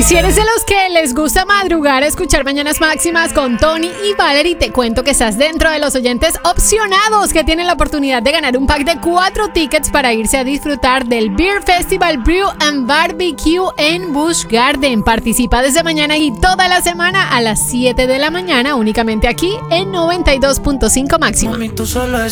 Si eres de los que les gusta madrugar a escuchar Mañanas Máximas con Tony y Valerie, te cuento que estás dentro de los oyentes opcionados que tienen la oportunidad de ganar un pack de 4 tickets para irse a disfrutar del Beer Festival Brew and Barbecue en Busch Garden. Participa desde mañana y toda la semana a las 7 de la mañana únicamente aquí en 92.5 Máxima. Mami, tú solo